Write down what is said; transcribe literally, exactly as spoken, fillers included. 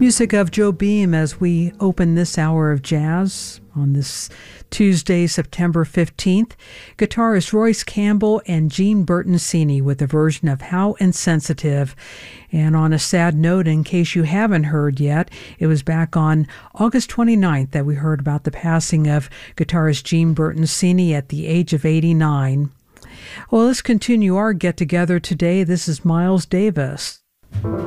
Music of Joe Beam as we open this hour of jazz on this Tuesday, September fifteenth. Guitarist Royce Campbell and Gene Bertoncini with a version of How Insensitive. And on a sad note, in case you haven't heard yet, it was back on August twenty-ninth that we heard about the passing of guitarist Gene Bertoncini at the age of eighty-nine. Well, let's continue our get-together today. This is Miles Davis.